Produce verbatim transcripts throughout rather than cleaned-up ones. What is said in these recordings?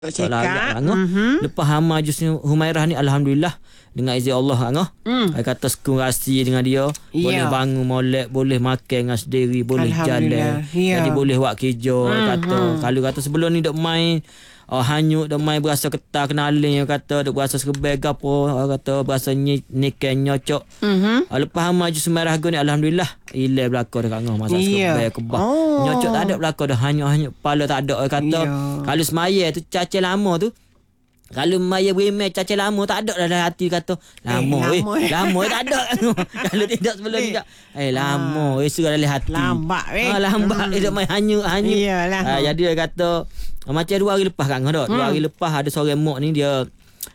Check up. Mm-hmm. Lepas hama jus Humairah ni alhamdulillah dengan izin Allah angah. Mm. Saya kata sekung rasi dengan dia, yeah. Boleh bangun molek, boleh makan dengan sendiri, boleh jalan. Yeah. Jadi boleh buat kerja. Mm-hmm. Kata kalau kata sebelum ni dok main oh, hanyut dah main berasa ketar kenalin kata dak berasa sekebel gapo kata berasa niken nyocok. Mhm. Lepas hama jus merah go ni alhamdulillah ilai belaka dah ngah masa sekebel kebah. Oh. Nyocok tak ada belaka dah hanyut-hanyut kepala tak ada kata. Yeah. Kalau semaya tu caca lama tu kalau maya berimeh caca lama tak ada dalam hati kata lama eh lama, eh. lama tak ada kalau tidak sebelum eh. Tidak eh lama eh surah dalam hati lambat eh ha, lambat hmm. Dia main hanyut-hanyut. Iyalah. Ha, jadi dia kata macam dua hari lepas kan dah. Dua hmm. hari lepas ada seorang mak ni dia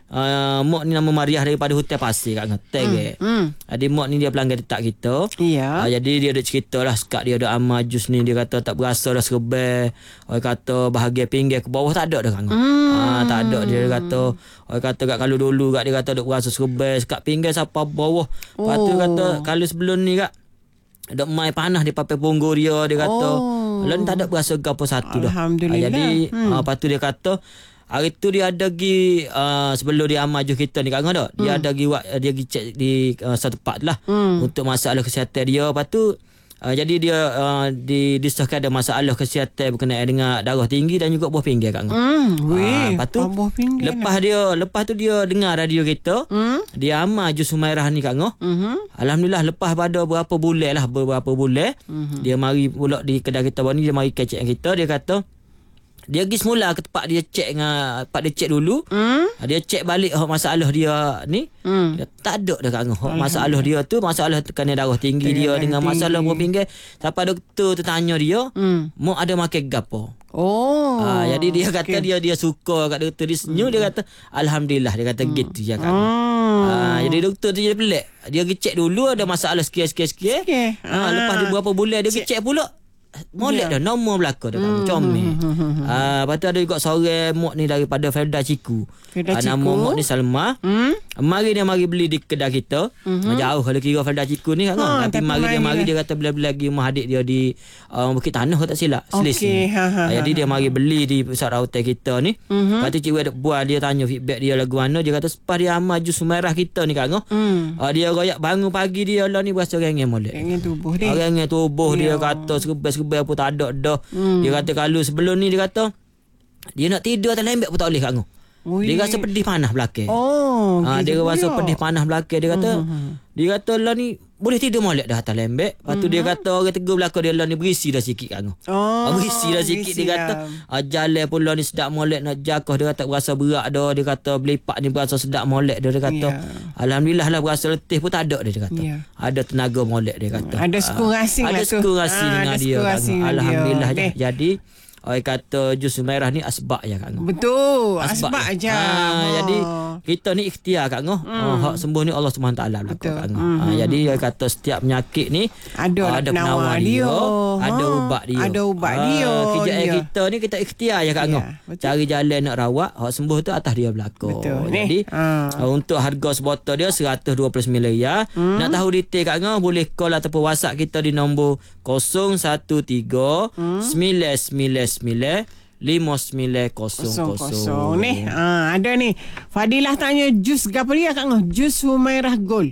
uh, mak ni nama Mariah daripada Hotel Pasir kat Ngeteng. Hmm. Hmm. Jadi mak ni dia pelanggan tetap kita. Ya. Uh, jadi dia ada cerita lah sekat dia ada amal jus ni dia kata tak berasa dah serebel. Orang kata bahagian pinggir ke bawah tak ada dah kan. Hmm. Ha, tak ada dia kata orang kata kat kalau dulu kat dia kata duk berasa serebel sekat pinggir sampai bawah. Lepas tu Oh. kata kalau sebelum ni kak duk main panas di papai punggur dia dia kata. Oh. Lalu tak ada berasa gapo satu dah. Alhamdulillah. Ha, jadi hmm. uh, lepas tu dia kata hari tu dia ada pergi uh, sebelum dia amal jus kita ni kat ngah dak. Dia hmm. ada pergi buat dia pergi cek di uh, satu tempat lah hmm. untuk masalah kesihatan dia. Lepas tu Uh, jadi dia uh, di disahkan ada masalah kesihatan berkenaan dengan darah tinggi dan juga buah pinggir kat ngah. Hmm, uh, lepas tu lepas lah. dia lepas tu dia dengar radio kita. Hmm? Dia amal jus Humairah ni kat ngah. Hmm. Alhamdulillah lepas pada berapa bulan lah beberapa bulan hmm. dia mari pula di kedai kita baru ni dia mari kecek kita dia kata dia pergi semula ke tempat dia cek dengan tempat dia cek dulu. Hmm? Dia cek balik hak masalah dia ni. Hmm. Dia tak ada dah kat ngah. Masalah dia tu masalah tekanan darah tinggi dia dengan tinggi. Masalah buah pinggir. Sampai doktor tu tanya dia, hmm. mau ada makan gapo? Oh. Ha, jadi dia kata okay. dia dia suka kat doktor dia senyum hmm. dia kata alhamdulillah dia kata hmm. gitu je kat. Oh. Ha, jadi doktor tu jadi pelik. Dia pergi cek dulu ada masalah sikit-sikit. Okay. Ha, lepas dia berapa bulan dia pergi cek pula. Molek yeah. dah nombor belaka dah hmm. comel. Ah lepas tu ada juga seorang mak ni daripada Felda Ciku. Felda Ciku. Nama mak ni Salma. Hmm? Mari dia mari beli di kedai kita. Mm-hmm. Jauh kalau kira Felda Ciku ni kan. Ha, tapi mari dia mari dia kata bila-bila lagi rumah adik dia di uh, Bukit Tanah tak silap. Selisih. Okay. Ha, ha, ha, jadi dia mari beli di pusat rautan kita ni. Mm-hmm. Lepas tu cikgu ada buat dia tanya feedback dia lagu mana. Dia kata sepas dia amal jus Humairah kita ni kan. Mm. Uh, dia royak bangun pagi dia lah ni berasa orang yang molek. Orang tubuh dia. Orang yang tubuh dia kata serbel-serbel pun tak ada dah. Mm. Dia kata kalau sebelum ni dia kata dia nak tidur atas lembek pun tak boleh kat ngah. Dia rasa pedih panas belakang. Oh, ha, dia rasa pedih panas belakang. Dia kata, uh-huh. dia kata lah ni boleh tidur molek dah atas lembek. Lepas tu uh-huh. dia kata orang tegur belakang dia lah ni berisi dah sikit kan. Oh, berisi dah sikit dia kata. Ah, jalan pula ni sedap molek nak jakah dia kata berasa berat dah. Dia kata belipak ni berasa sedap molek dah. Dia kata yeah. alhamdulillah lah berasa letih pun tak ada dia, dia kata. Yeah. Ada tenaga molek dia kata. Ada suku rasing ah, lah tu. Ada suku rasing ah, dengan dia. Alhamdulillah dia. Jadi orang kata jus Humairah ni asbab je kat ngah. Betul, asbab, asbab aja. Ha, oh. Jadi kita ni ikhtiar kat ngah. Hmm. Oh, hak sembuh ni Allah Subhanahu taala belaka kat ngah. Hmm. Ha, jadi orang kata setiap penyakit ni ada, ada penawar dia, dia. ada ubat dia. Ada ubat ha, dia. Kerjaan dia. Kita ni kita ikhtiar je kat ngah. Ya, cari jalan nak rawat, hak sembuh tu atas dia belaka. Jadi ha. untuk harga sebotol dia seratus dua puluh sembilan riyal. Hmm. Nak tahu detail kat ngah boleh call ataupun WhatsApp kita di nombor kosong satu tiga sembilan sembilan sembilan lima sembilan kosong kosong. Ni ha, ada ni Fadilah tanya jus gapo dia kat ngah? Jus Humairah Gold.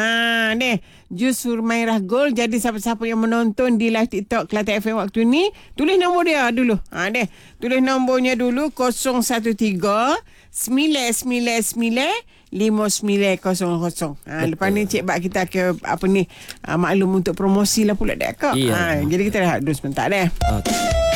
Ha ni jus Humairah Gold. Jadi siapa-siapa yang menonton di live TikTok Kelantan F M waktu ni tulis nombor dia dulu. Ha ni tulis nombornya dulu kosong satu tiga sembilan sembilan sembilan lima sembilan kosong kosong. Ha, lepas ni Cik Bak kita ke apa ni uh, maklum untuk promosi lah pula dek kak. Iya. Ha, jadi kita rehat dulu sebentar deh. Okay.